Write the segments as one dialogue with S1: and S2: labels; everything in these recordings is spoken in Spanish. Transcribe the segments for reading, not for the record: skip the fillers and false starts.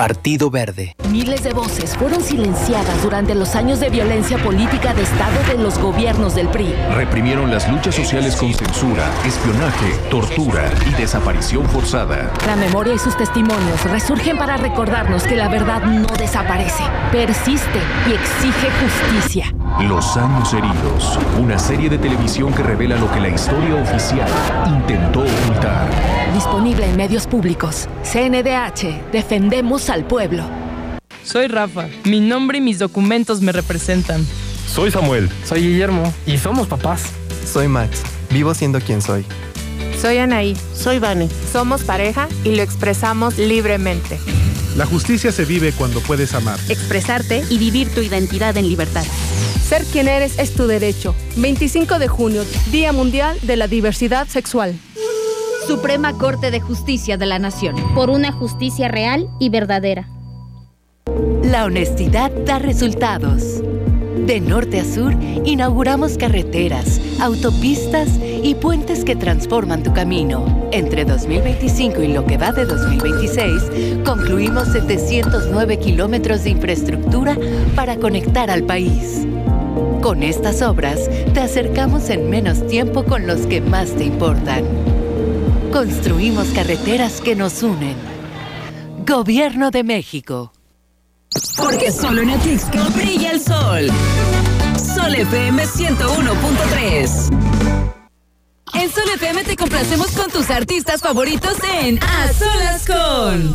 S1: Partido Verde.
S2: Miles de voces fueron silenciadas durante los años de violencia política de Estado de los gobiernos del PRI.
S3: Reprimieron las luchas sociales con censura, espionaje, tortura y desaparición forzada.
S2: La memoria y sus testimonios resurgen para recordarnos que la verdad no desaparece, persiste y exige justicia.
S3: Los años heridos, una serie de televisión que revela lo que la historia oficial intentó ocultar.
S2: Disponible en medios públicos. CNDH, defendemos al pueblo.
S4: Soy Rafa, mi nombre y mis documentos me representan.
S5: Soy Samuel.
S6: Soy Guillermo y somos papás.
S7: Soy Max, vivo siendo quien soy.
S8: Soy Anaí.
S9: Soy Vane.
S8: Somos pareja y lo expresamos libremente.
S10: La justicia se vive cuando puedes amar,
S11: expresarte y vivir tu identidad en libertad.
S12: Ser quien eres es tu derecho. 25 de junio, Día Mundial de la Diversidad Sexual.
S11: Suprema Corte de Justicia de la Nación.
S13: Por una justicia real y verdadera.
S14: La honestidad da resultados. De norte a sur, inauguramos carreteras, autopistas y puentes que transforman tu camino. Entre 2025 y lo que va de 2026, concluimos 709 kilómetros de infraestructura para conectar al país. Con estas obras, te acercamos en menos tiempo con los que más te importan. Construimos carreteras que nos unen. Gobierno de México.
S15: Porque solo en Atlixco brilla el sol. Sol FM 101.3. En Sol FM te complacemos con tus artistas favoritos en A Solas Con.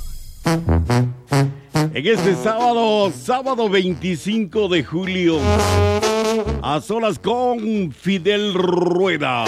S16: En este sábado 25 de julio, A Solas con Fidel Rueda.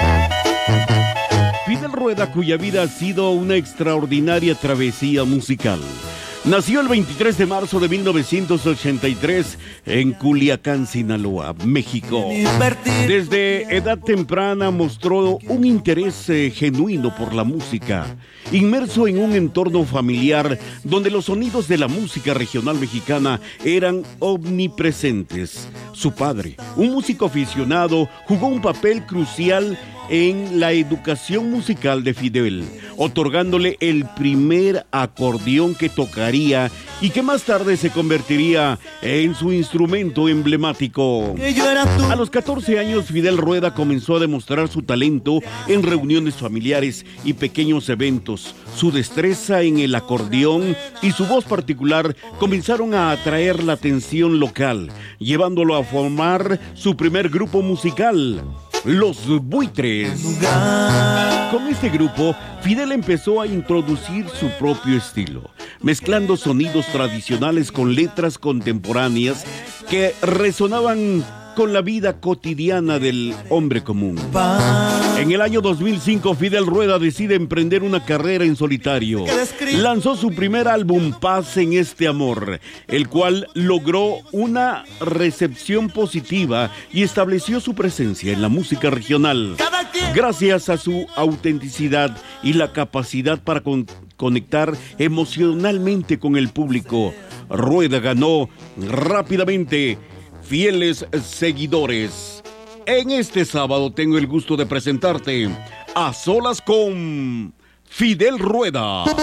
S16: Fidel Rueda, cuya vida ha sido una extraordinaria travesía musical. Nació el 23 de marzo de 1983 en Culiacán, Sinaloa, México. Desde edad temprana mostró un interés genuino por la música, inmerso en un entorno familiar donde los sonidos de la música regional mexicana eran omnipresentes. Su padre, un músico aficionado, jugó un papel crucial en la educación musical de Fidel, otorgándole el primer acordeón que tocaría y que más tarde se convertiría en su instrumento emblemático. A los 14 años, Fidel Rueda comenzó a demostrar su talento en reuniones familiares y pequeños eventos. Su destreza en el acordeón y su voz particular comenzaron a atraer la atención local, llevándolo a formar su primer grupo musical, Los Buitres. Con este grupo, Fidel empezó a introducir su propio estilo, mezclando sonidos tradicionales con letras contemporáneas que resonaban con la vida cotidiana del hombre común. En el año 2005, Fidel Rueda decide emprender una carrera en solitario. Lanzó su primer álbum, Paz en este amor, el cual logró una recepción positiva y estableció su presencia en la música regional. Gracias a su autenticidad y la capacidad para conectar emocionalmente con el público, Rueda ganó rápidamente fieles seguidores. En este sábado tengo el gusto de presentarte A Solas con Fidel Rueda.